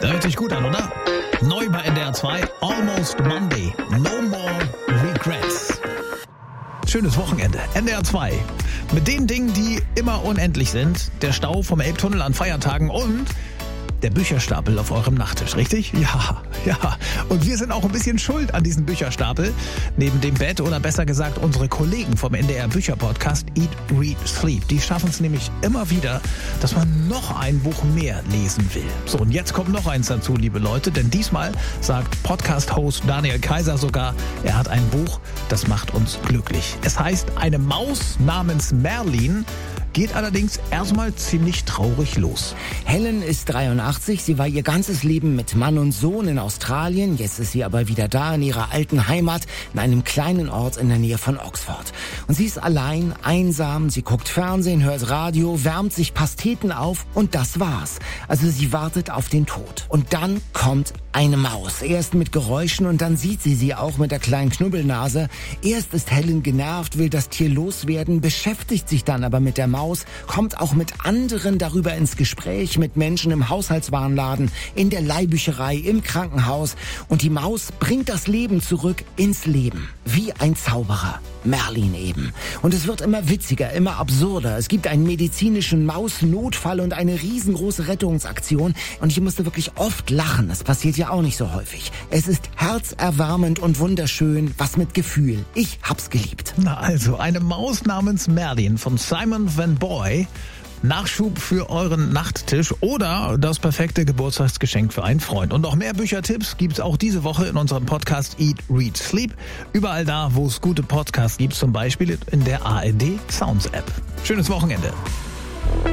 Hört sich gut an, oder? Neu bei NDR 2, Almost Monday, No More Regrets. Schönes Wochenende, NDR 2. Mit den Dingen, die immer unendlich sind. Der Stau vom Elbtunnel an Feiertagen und der Bücherstapel auf eurem Nachttisch, richtig? Ja. Und wir sind auch ein bisschen schuld an diesem Bücherstapel. Neben dem Bett oder besser gesagt unsere Kollegen vom NDR Bücherpodcast Eat, Read, Sleep. Die schaffen es nämlich immer wieder, dass man noch ein Buch mehr lesen will. So, und jetzt kommt noch eins dazu, liebe Leute. Denn diesmal sagt Podcast-Host Daniel Kaiser sogar, er hat ein Buch, das macht uns glücklich. Es heißt Eine Maus namens Merlin. Geht allerdings erstmal ziemlich traurig los. Helen ist 83, sie war ihr ganzes Leben mit Mann und Sohn in Australien. Jetzt ist sie aber wieder da in ihrer alten Heimat, in einem kleinen Ort in der Nähe von Oxford. Und sie ist allein, einsam, sie guckt Fernsehen, hört Radio, wärmt sich Pasteten auf und das war's. Also sie wartet auf den Tod. Und dann kommt eine Maus. Erst mit Geräuschen und dann sieht sie auch mit der kleinen Knubbelnase. Erst ist Helen genervt, will das Tier loswerden, beschäftigt sich dann aber mit der Maus, kommt auch mit anderen darüber ins Gespräch, mit Menschen im Haushaltswarenladen, in der Leihbücherei, im Krankenhaus. Und die Maus bringt das Leben zurück ins Leben. Wie ein Zauberer. Merlin eben. Und es wird immer witziger, immer absurder. Es gibt einen medizinischen Mausnotfall und eine riesengroße Rettungsaktion. Und ich musste wirklich oft lachen. Das passiert ja auch nicht so häufig. Es ist herzerwärmend und wunderschön, was mit Gefühl. Ich hab's geliebt. Na also, Eine Maus namens Merlin von Simon Van Boy. Nachschub für euren Nachttisch oder das perfekte Geburtstagsgeschenk für einen Freund. Und noch mehr Büchertipps gibt's auch diese Woche in unserem Podcast Eat, Read, Sleep. Überall da, wo es gute Podcasts gibt, zum Beispiel in der ARD Sounds App. Schönes Wochenende.